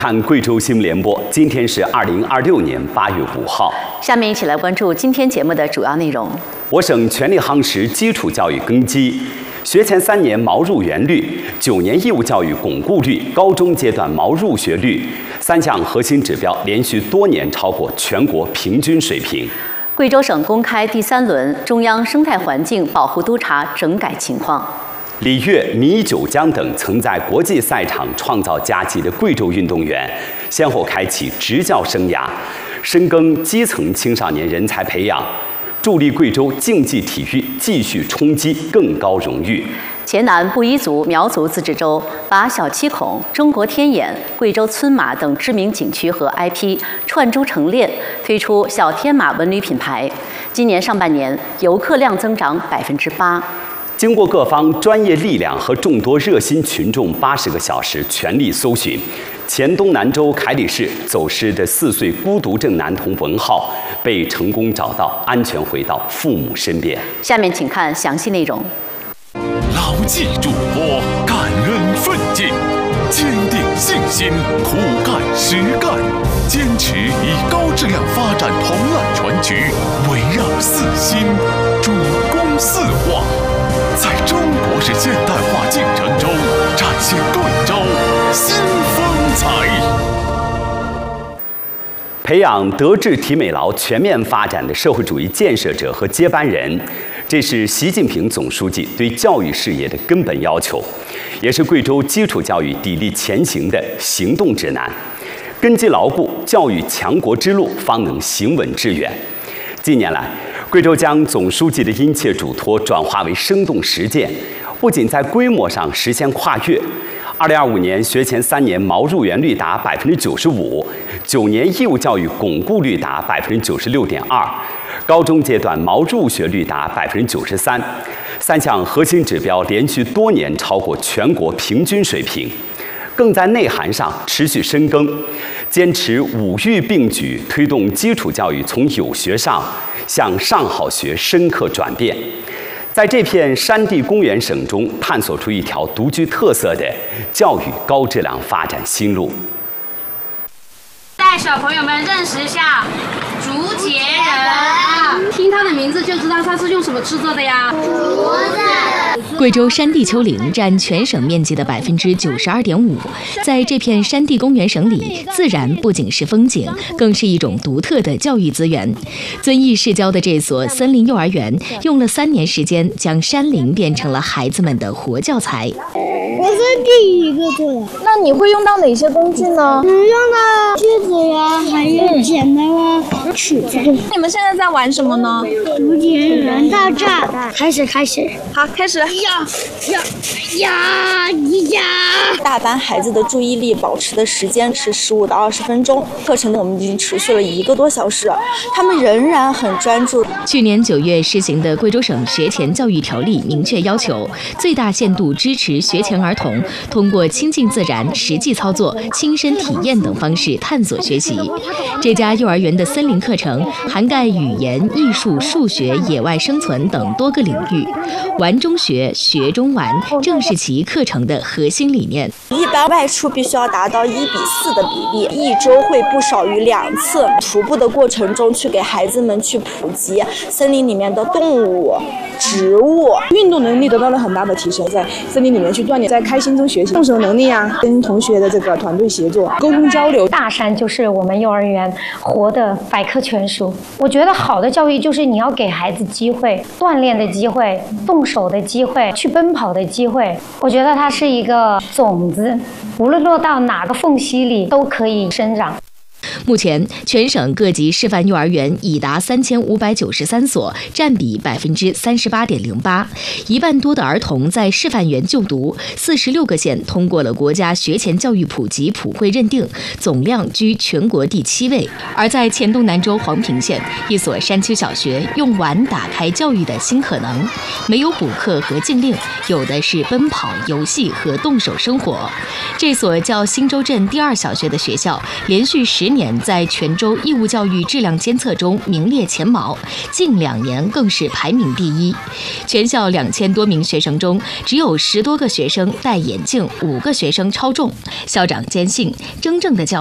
看贵州新闻联播，今天是2026年8月5号。 下面一起来关注今天节目的主要内容。 我省全力夯实基础教育根基，学前3年毛入园率、9年义务教育巩固率、高中阶段毛入学率3项核心指标连续多年超过全国平均水平。 贵州省公开第3轮中央生态环境保护督查整改情况。 李跃、米九江等曾在国际赛场创造佳绩的贵州运动员，先后开启执教生涯，深耕基层青少年人才培养，助力贵州竞技体育继续冲击更高荣誉。 黔南布依族苗族自治州把小七孔、中国天眼、贵州村马等知名景区和 IP 串州成列，推出小天马文旅品牌。今年上半年游客量增长8%。 经过各方专业力量和众多热心群众80个小时全力搜寻，黔东南州凯里市走失的4岁孤独症男童文浩被成功找到，安全回到父母身边。 下面请看详细内容。 牢记嘱托，感恩奋进，坚定信心，苦干实干，坚持以高质量发展同揽全局，围绕4新，主攻4化，在中国式现代化进程中展现贵州新风采。 培养德智体美劳全面发展的社会主义建设者和接班人，这是习近平总书记对教育事业的根本要求，也是贵州基础教育砥砺前行的行动指南。根基牢固，教育强国之路方能行稳致远。近年来，贵州将总书记的殷切嘱托转化为生动实践，不仅在规模上实现跨越，2025年学前3年毛入园率达95%，9年义务教育巩固率达96.2%，高中阶段毛入学率达93%，3项核心指标连续多年超过全国平均水平。更在内涵上持续深耕，坚持5育并举，推动基础教育从有学上向上好学深刻转变。在这片山地公园省中，探索出一条独具特色的教育高质量发展新路。 带小朋友们认识一下竹节人， 听他的名字就知道他是用什么制作的呀？竹子。 贵州山地丘陵占全省面积的92.5%，在这片山地公园省里，自然不仅是风景，更是一种独特的教育资源。遵义市郊的这所森林幼儿园，用了3年时间，将山林变成了孩子们的活教材。 我是第一个做的。 那你会用到哪些工具呢？ 用到锯子呀，还有剪刀啊、尺子。 你们现在在玩什么呢？ 竹节人大战，开始。 好，开始。 呀！ 大班孩子的注意力保持的时间是15到20分钟，课程我们已经持续了1个多小时，他们仍然很专注。 去年9月施行的贵州省学前教育条例明确要求，最大限度支持学前儿童通过亲近自然、实际操作、亲身体验等方式探索学习。这家幼儿园的森林课程涵盖语言、艺术、数学、野外生存等多个领域，玩中学，学中玩，正是其课程的核心理念。 一般外出必须要达到1比4的比例，一周会不少于2次。徒步的过程中去给孩子们去普及森林里面的动物、植物， 运动能力得到了很大的提升，在森林里面去锻炼，在开心中学习，动手能力啊，跟同学的这个团队协作、沟通交流。 大山就是我们幼儿园活的百科全书。我觉得好的教育就是你要给孩子机会，锻炼的机会，动手的机会，去奔跑的机会。我觉得它是一个种子，无论落到哪个缝隙里都可以生长。 目前，全省各级示范幼儿园已达3593所，占比38.08%，1万多的儿童在示范园就读，46个县通过了国家学前教育普及普惠认定，总量居全国第7位。而在黔东南州黄平县，一所山区小学用玩打开教育的新可能，没有补课和禁令，有的是奔跑、游戏和动手生活。这所叫新洲镇第2小学的学校，连续10 年在全州义务教育质量监测中名列前茅，近2年更是排名第1。全校2000多名学生中，只有10多个学生戴眼镜，5个学生超重。校长坚信，真正的教